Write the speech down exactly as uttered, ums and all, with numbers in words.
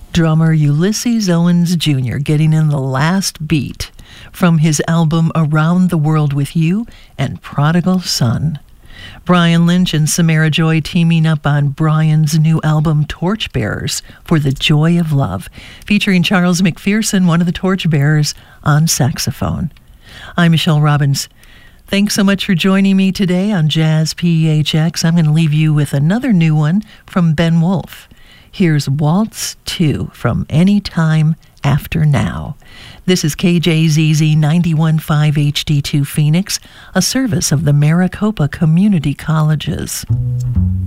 Drummer Ulysses Owens Junior getting in the last beat from his album Around the World with You and Prodigal Son. Brian Lynch and Samara Joy teaming up on Brian's new album Torchbearers for the Joy of Love, featuring Charles McPherson, one of the torchbearers, on saxophone. I'm Michelle Robbins. Thanks so much for joining me today on Jazz P H X. I'm going to leave you with another new one from Ben Wolf. Here's Waltz two from Anytime After Now. This is K J Z Z ninety-one point five H D two Phoenix, a service of the Maricopa Community Colleges.